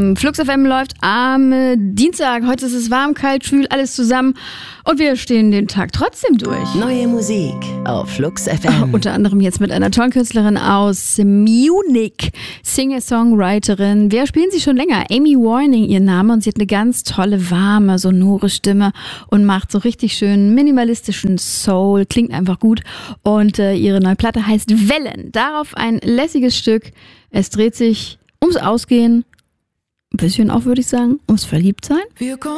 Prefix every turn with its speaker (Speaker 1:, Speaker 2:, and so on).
Speaker 1: Flux FM läuft am Dienstag. Heute ist es warm, kalt, schwül, alles zusammen. Und wir stehen den Tag trotzdem durch.
Speaker 2: Neue Musik auf Flux FM.
Speaker 1: Unter anderem jetzt mit einer tollen Künstlerin aus Munich, Singer-Songwriterin. Wir spielen sie schon länger. Amy Warning, ihr Name. Und sie hat eine ganz tolle, warme, sonore Stimme und macht so richtig schön minimalistischen Soul. Klingt einfach gut. Und ihre neue Platte heißt Wellen. Darauf ein lässiges Stück. Es dreht sich ums Ausgehen. Ein bisschen auch, würde ich sagen, ums Verliebtsein.